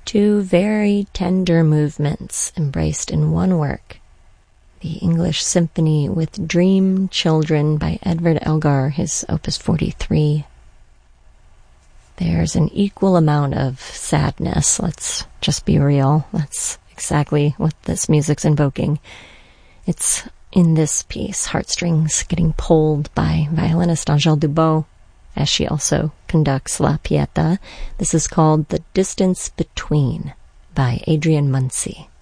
Two very tender movements embraced in one work. The English Symphony with Dream Children by Edward Elgar, his Opus 43. There's an equal amount of sadness, let's just be real. That's exactly what this music's invoking. It's in this piece, heartstrings getting pulled by violinist Angèle Dubot, as she also conducts La Pieta. This is called The Distance Between by Adrian Muncy.